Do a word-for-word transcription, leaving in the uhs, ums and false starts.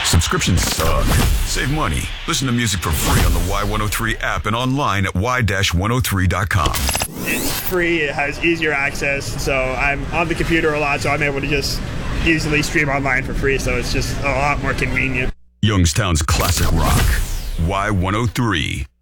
Subscriptions suck. Save money. Listen to music for free on the Y one oh three app and online at y dash one oh three dot com. It's free. It has easier access. So I'm on the computer a lot, so I'm able to just easily stream online for free. So it's just a lot more convenient. Youngstown's classic rock. Y one oh three.